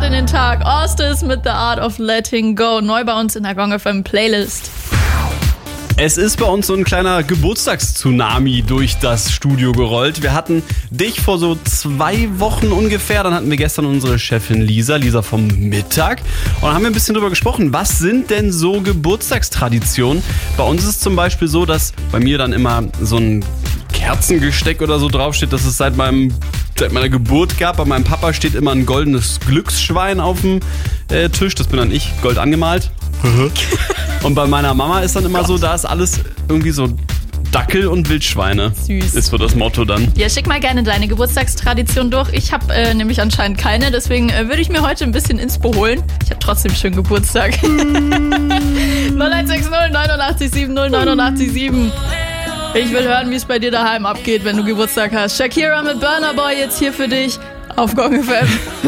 in den Tag. Ostis mit The Art of Letting Go. Neu bei uns in der Gong FM Playlist. Es ist bei uns so ein kleiner Geburtstagstsunami durch das Studio gerollt. Wir hatten dich vor so 2 Wochen ungefähr, dann hatten wir gestern unsere Chefin Lisa vom Mittag. Und dann haben wir ein bisschen drüber gesprochen, was sind denn so Geburtstagstraditionen? Bei uns ist es zum Beispiel so, dass bei mir dann immer so ein Kerzengesteck oder so draufsteht, dass es seit meiner Geburt gab. Bei meinem Papa steht immer ein goldenes Glücksschwein auf dem Tisch. Das bin dann ich, gold angemalt. Und bei meiner Mama ist dann immer so, da ist alles irgendwie so Dackel und Wildschweine. Süß. Ist so das Motto dann. Ja, schick mal gerne deine Geburtstagstradition durch. Ich habe nämlich anscheinend keine, deswegen würde ich mir heute ein bisschen Inspo holen. Ich habe trotzdem schönen Geburtstag. 0160 89 7 089 7. Ich will hören, wie es bei dir daheim abgeht, wenn du Geburtstag hast. Shakira mit Burna Boy jetzt hier für dich auf Gong FM.